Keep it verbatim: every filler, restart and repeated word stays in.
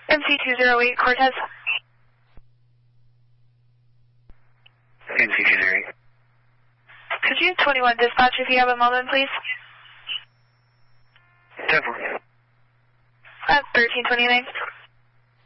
M C two zero eight, Cortez. M C two zero eight. Could you twenty-one dispatch if you have a moment, please? ten four. At thirteen twenty-nine.